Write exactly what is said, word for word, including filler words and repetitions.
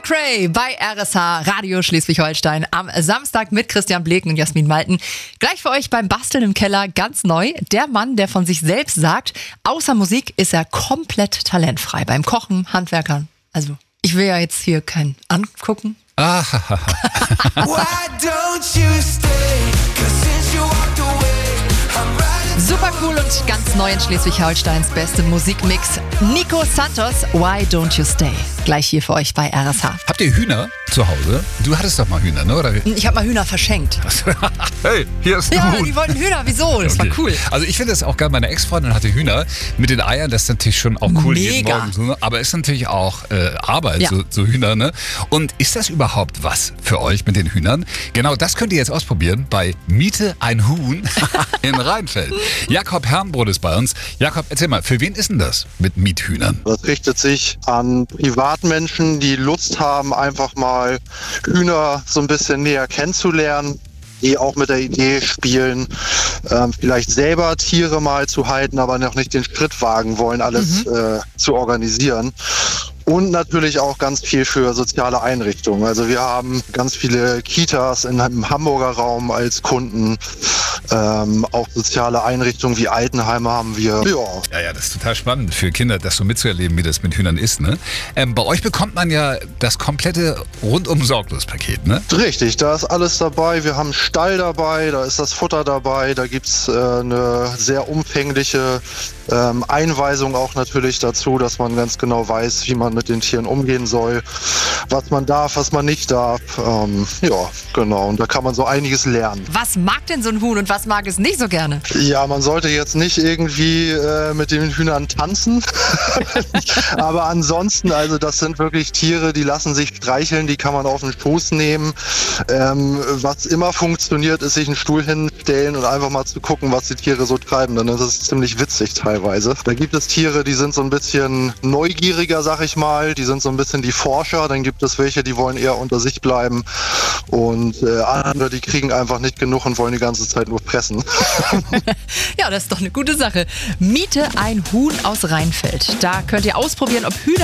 McRae bei R S H Radio Schleswig-Holstein am Samstag mit Christian Bleken und Jasmin Malten. Gleich für euch beim Basteln im Keller ganz neu. Der Mann, der von sich selbst sagt, außer Musik ist er komplett talentfrei. Beim Kochen, Handwerkern. Also, ich will ja jetzt hier keinen angucken. Ah, Super cool und ganz neu in Schleswig-Holsteins beste Musikmix. Nico Santos, Why Don't You Stay? Gleich hier für euch bei R S H. habt ihr Hühner zu Hause? Du hattest doch mal Hühner, ne? Oder? Ich habe mal Hühner verschenkt. Hey, hier ist ein Ja, Huhn. die wollten Hühner. Wieso? Das Okay. war cool. Also ich finde das auch geil. Meine Ex-Freundin hatte Hühner mit den Eiern. Das ist natürlich schon auch cool jeden Mega. Morgen. So, ne? Aber ist natürlich auch äh, Arbeit, Ja. so, so Hühner. Ne? Und ist das überhaupt was für euch mit den Hühnern? Genau das könnt ihr jetzt ausprobieren bei Miete ein Huhn in Rheinfeld. Jakob Herrenbrot ist bei uns. Jakob, erzähl mal, für wen ist denn das mit Miethühnern? Das richtet sich an Privatmenschen, die Lust haben, einfach mal Hühner so ein bisschen näher kennenzulernen, die auch mit der Idee spielen, ähm, vielleicht selber Tiere mal zu halten, aber noch nicht den Schritt wagen wollen, alles mhm. äh, zu organisieren. Und natürlich auch ganz viel für soziale Einrichtungen. Also wir haben ganz viele Kitas in, im Hamburger Raum als Kunden. Ähm, auch soziale Einrichtungen wie Altenheime haben wir. Ja. Ja, ja, das ist total spannend für Kinder, das so mitzuerleben, wie das mit Hühnern ist. Ne? Ähm, bei euch bekommt man ja das komplette Rundum-Sorglos-Paket, ne? Richtig, da ist alles dabei. Wir haben einen Stall dabei, da ist das Futter dabei, da gibt's äh, eine sehr umfängliche ähm, Einweisung auch natürlich dazu, dass man ganz genau weiß, wie man mit den Tieren umgehen soll, was man darf, was man nicht darf. Ähm, ja, genau. Und da kann man so einiges lernen. Was mag denn so ein Huhn und was mag es nicht so gerne? Ja, man sollte jetzt nicht irgendwie äh, mit den Hühnern tanzen. Aber ansonsten, also das sind wirklich Tiere, die lassen sich streicheln, die kann man auf den Schoß nehmen. Ähm, was immer funktioniert, ist sich einen Stuhl hinstellen und einfach mal zu gucken, was die Tiere so treiben. Dann ist es ziemlich witzig teilweise. Da gibt es Tiere, die sind so ein bisschen neugieriger, sag ich mal. Die sind so ein bisschen die Forscher. Dann gibt es welche, die wollen eher unter sich bleiben. Und äh, andere, die kriegen einfach nicht genug und wollen die ganze Zeit nur fressen. Ja, das ist doch eine gute Sache. Miete ein Huhn aus Rheinfeld. Da könnt ihr ausprobieren, ob Hühner